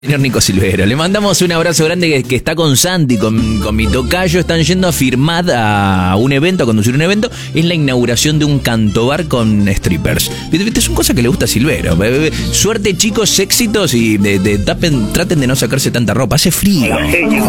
Señor Nico Silvero, le mandamos un abrazo grande que está con Santi, con mi tocayo. Están yendo a firmar a un evento, a conducir un evento. Es la inauguración de un cantobar con strippers. ¿Viste? Son cosas que le gusta a Silvero. Suerte, chicos, éxitos y traten de no sacarse tanta ropa. Hace frío.